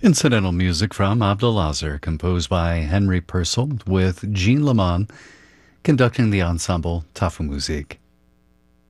Incidental music from Abdelazar, composed by Henry Purcell, with Jean Lamont conducting the ensemble Tafu Musik.